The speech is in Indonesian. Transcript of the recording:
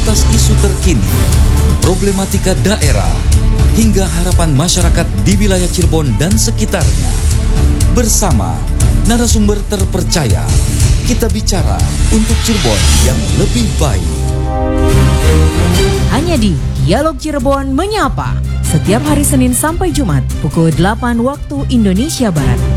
mengupas isu terkini, problematika daerah, hingga harapan masyarakat di wilayah Cirebon dan sekitarnya. Bersama narasumber terpercaya, kita bicara untuk Cirebon yang lebih baik. Hanya di Dialog Cirebon Menyapa, setiap hari Senin sampai Jumat pukul 8 waktu Indonesia Barat.